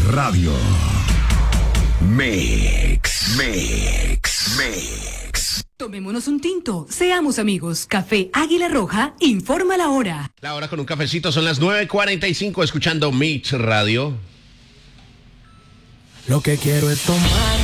Radio. Mix. Tomémonos un tinto, seamos amigos. Café Águila Roja informa la hora. La hora con un cafecito son las 9:45, escuchando Mix Radio. Lo que quiero es tomar